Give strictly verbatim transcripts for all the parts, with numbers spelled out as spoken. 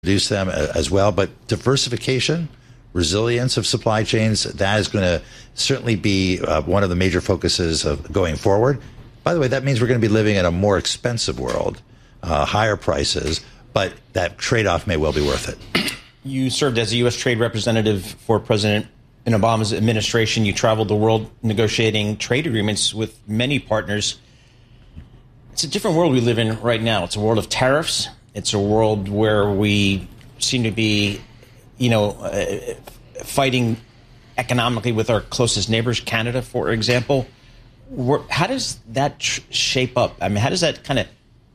reduce them as well. But diversification, resilience of supply chains, that is going to certainly be uh, one of the major focuses of going forward. By the way, that means we're going to be living in a more expensive world, uh, higher prices, but that trade-off may well be worth it. You served as a U S trade representative for President in Obama's administration. You traveled the world negotiating trade agreements with many partners. It's a different world we live in right now. It's a world of tariffs. It's a world where we seem to be, you know, uh, fighting economically with our closest neighbors, Canada, for example. We're, how does that tr- shape up? I mean, how does that kind of,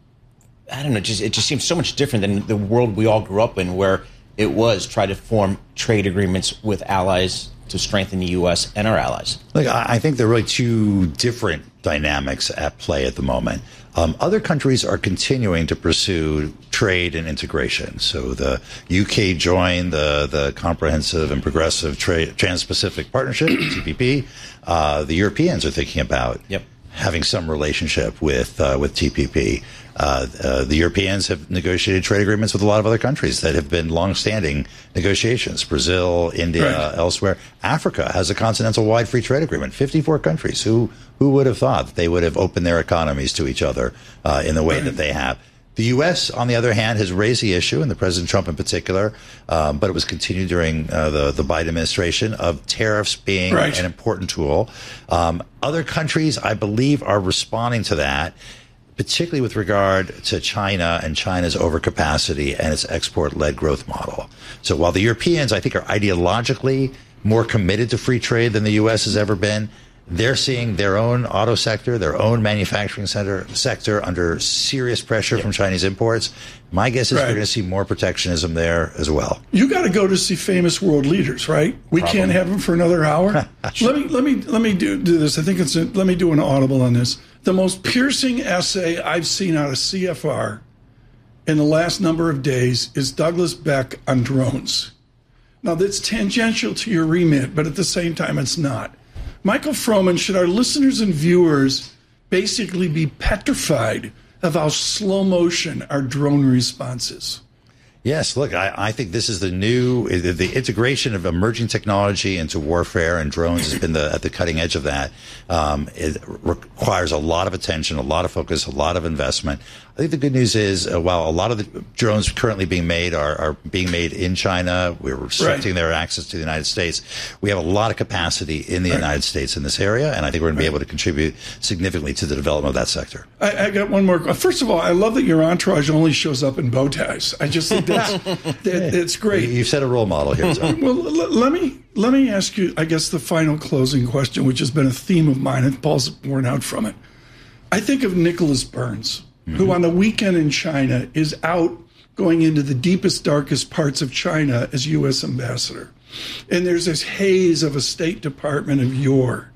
I don't know, just, it just seems so much different than the world we all grew up in, where it was try to form trade agreements with allies to strengthen the U S and our allies. Look, I think there are really two different dynamics at play at the moment. Um, other countries are continuing to pursue trade and integration. So the U K joined the, the Comprehensive and Progressive Trade, Trans-Pacific Partnership, T P P. Uh, the Europeans are thinking about yep. having some relationship with uh, with T P P. Uh, uh, the Europeans have negotiated trade agreements with a lot of other countries that have been long-standing negotiations. Brazil, India, right. elsewhere. Africa has a continental-wide free trade agreement. fifty-four countries. Who who would have thought that they would have opened their economies to each other uh, in the way right. that they have? The U S, on the other hand, has raised the issue, and the President Trump in particular, um, but it was continued during uh, the, the Biden administration, of tariffs being right. an important tool. Um, other countries, I believe, are responding to that, particularly with regard to China and China's overcapacity and its export-led growth model. So while the Europeans, I think, are ideologically more committed to free trade than the U S has ever been, they're seeing their own auto sector, their own manufacturing center, sector under serious pressure yeah. from Chinese imports. My guess is right. we're going to see more protectionism there as well. You got to go to see famous world leaders, right? We Probably. can't have them for another hour. sure. Let me let me let me do do this. I think it's a, let me do an audible on this. The most piercing essay I've seen out of C F R in the last number of days is Douglas Beck on drones. Now, that's tangential to your remit, but at the same time, it's not. Michael Froman, should our listeners and viewers basically be petrified of how slow motion our drone response is? Yes, look, I, I think this is the new, the integration of emerging technology into warfare, and drones has been the, at the cutting edge of that. Um, it requires a lot of attention, a lot of focus, a lot of investment. I think the good news is, uh, while a lot of the drones currently being made are, are being made in China, we're restricting right. their access to the United States. We have a lot of capacity in the right. United States in this area, and I think we're going to be able to contribute significantly to the development of that sector. I, I got one more. First of all, I love that your entourage only shows up in bow ties. I just think that's that, it's great. You've set a role model here. So. Well, l- let me let me ask you, I guess, the final closing question, which has been a theme of mine, and Paul's borne out from it. I think of Nicholas Burns, mm-hmm. who on the weekend in China is out going into the deepest, darkest parts of China as U S ambassador. And there's this haze of a State Department of yore.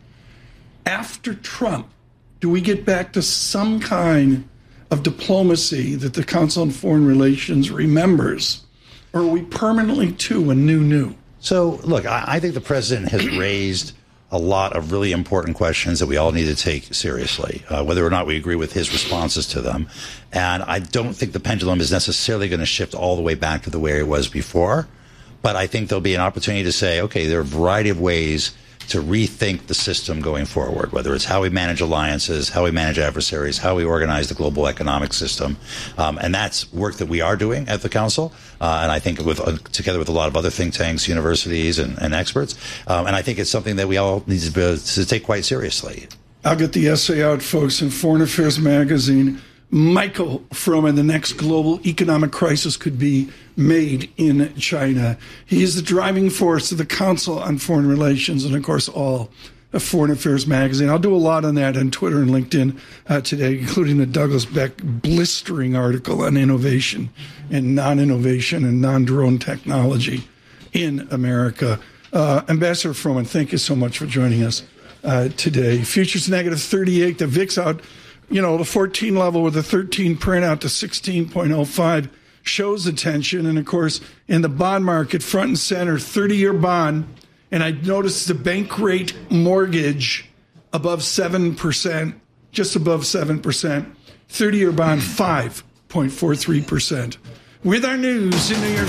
After Trump, do we get back to some kind of diplomacy that the Council on Foreign Relations remembers? Or are we permanently to a new new? So, look, I, I think the president has raised a lot of really important questions that we all need to take seriously, uh, whether or not we agree with his responses to them. And I don't think the pendulum is necessarily going to shift all the way back to the way it was before. But I think there'll be an opportunity to say, okay, there are a variety of ways to rethink the system going forward, whether it's how we manage alliances, how we manage adversaries, how we organize the global economic system. Um, and that's work that we are doing at the Council. Uh, and I think with uh, together with a lot of other think tanks, universities, and, and experts. Um, and I think it's something that we all need to, be, to take quite seriously. I'll get the essay out, folks, in Foreign Affairs Magazine. Michael Froman, the next global economic crisis could be made in China. He is the driving force of the Council on Foreign Relations and, of course, all of Foreign Affairs Magazine. I'll do a lot on that on Twitter and LinkedIn uh, today, including the Douglas Beck blistering article on innovation and non-innovation and non-drone technology in America. Uh, Ambassador Froman, thank you so much for joining us uh, today. Futures negative thirty-eight, the V I X out. You know, the fourteen level with the thirteen print out to sixteen point oh five shows the tension. And, of course, in the bond market, front and center, thirty-year bond. And I noticed the bank rate mortgage above seven percent, just above seven percent. thirty-year bond, five point four three percent. with our news in New York